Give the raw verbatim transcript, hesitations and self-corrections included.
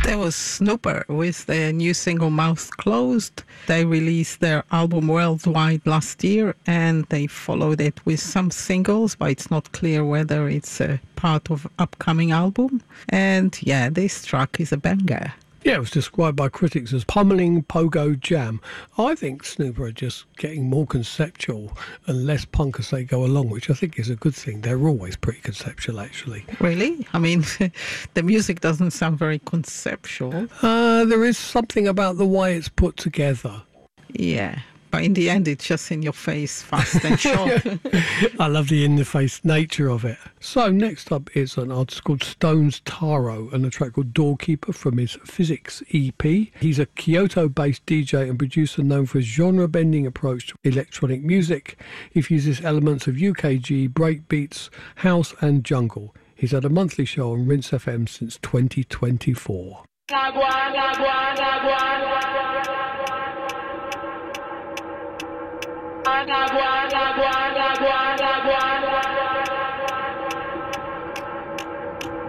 There was Snooper with their new single Mouth Closed. They released their album worldwide last year and they followed it with some singles, but it's not clear whether it's a part of upcoming album. And yeah, this track is a banger. Yeah, it was described by critics as pummeling pogo jam. I think Snooper are just getting more conceptual and less punk as they go along, which I think is a good thing. They're always pretty conceptual, actually. Really? I mean, the music doesn't sound very conceptual. Uh, there is something about the way it's put together. Yeah. But in the end, it's just in your face, fast and short. I love the in-the-face nature of it. So next up is an artist called Stones Taro and a track called Doorkeeper from his Physics E P. He's a Kyoto-based D J and producer known for his genre-bending approach to electronic music. He fuses elements of U K G, breakbeats, house and jungle. He's had a monthly show on Rinse F M since twenty twenty-four. Agua, agua, agua, agua.